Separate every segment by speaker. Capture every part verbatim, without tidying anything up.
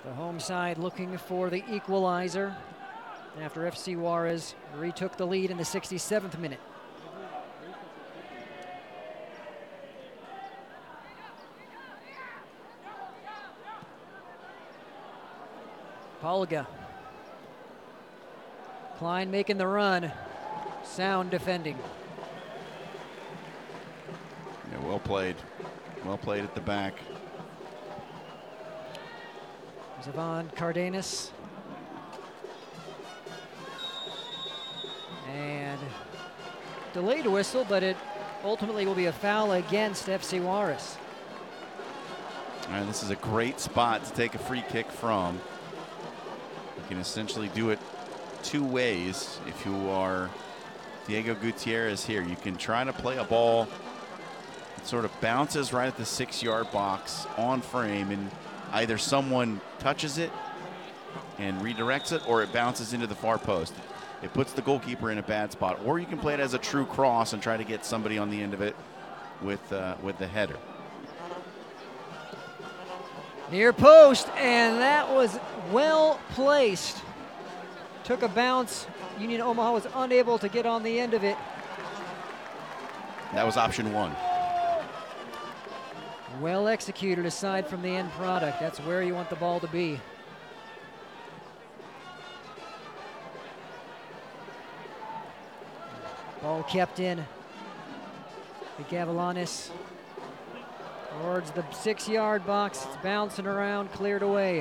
Speaker 1: The home side looking for the equalizer after F C Juarez retook the lead in the sixty-seventh minute. Polga. Klein making the run. Sound defending.
Speaker 2: Yeah, well played. Well played at the back.
Speaker 1: Zavon Cardenas. And delayed whistle, but it ultimately will be a foul against F C Juarez.
Speaker 2: All right, this is a great spot to take a free kick from. You can essentially do it two ways if you are Diego Gutierrez here. You can try to play a ball that sort of bounces right at the six-yard box on frame, and either someone touches it and redirects it, or it bounces into the far post. It puts the goalkeeper in a bad spot. Or you can play it as a true cross and try to get somebody on the end of it with, uh, with the header.
Speaker 1: Near post, and that was well placed. Took a bounce. Union Omaha was unable to get on the end of it.
Speaker 2: That was option one.
Speaker 1: Well executed aside from the end product. That's where you want the ball to be. Ball kept in. The Gavilanes towards the six-yard box. It's bouncing around, cleared away.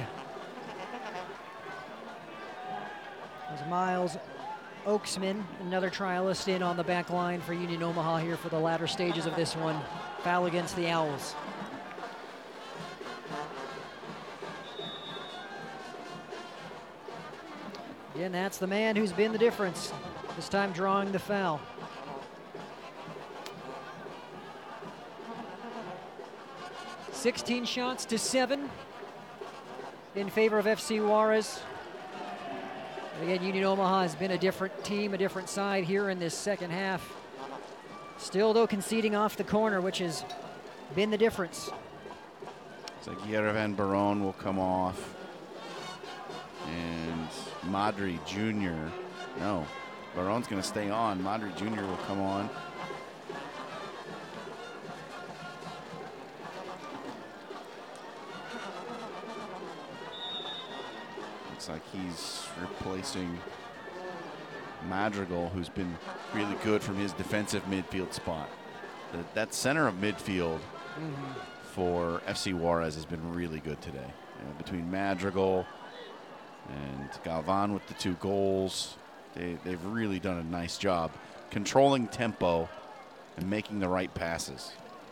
Speaker 1: There's Miles Oaksman, another trialist in on the back line for Union Omaha here for the latter stages of this one. Foul against the Owls. Again, that's the man who's been the difference, this time drawing the foul. sixteen shots to seven in favor of F C Juarez. And again, Union Omaha has been a different team, a different side here in this second half. Still, though, conceding off the corner, which has been the difference.
Speaker 2: So Yerevan Barone will come off. And Madri Junior No, Barone's going to stay on. Madri Junior will come on. Looks like he's replacing Madrigal, who's been really good from his defensive midfield spot. The, that center of midfield mm-hmm. for F C Juarez has been really good today. You know, between Madrigal and Galvan with the two goals, they, they've really done a nice job controlling tempo and making the right passes.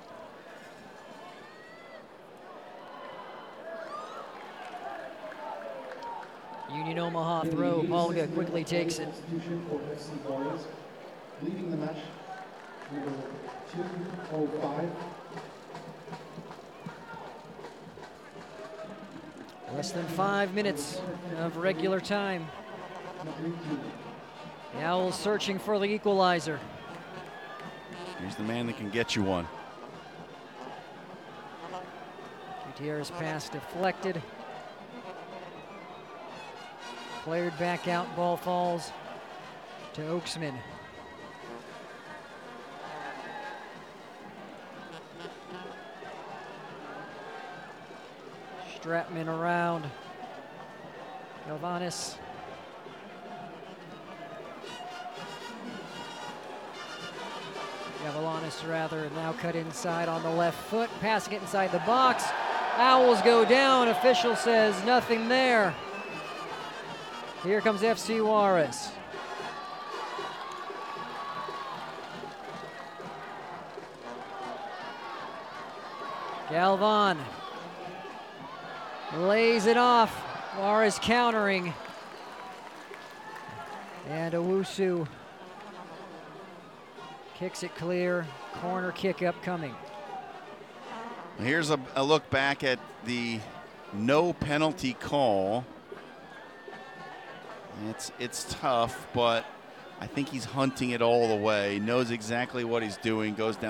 Speaker 1: Union Omaha throw. Polga quickly takes it.
Speaker 3: Leading the match, number two oh five.
Speaker 1: Less than five minutes of regular time. The Owls searching for the equalizer.
Speaker 2: Here's the man that can get you one.
Speaker 1: Gutierrez pass deflected. Cleared back out, ball falls to Oaksman. Stratman around. Galvanis. Gavilanes rather, now cut inside on the left foot, passing it inside the box. Owls go down, official says nothing there. Here comes F C Juarez. Galvan lays it off. Juarez countering. And Owusu kicks it clear. Corner kick upcoming.
Speaker 2: Here's a, a look back at the no penalty call. It's, it's tough, but I think he's hunting it all the way. Knows exactly what he's doing. Goes down.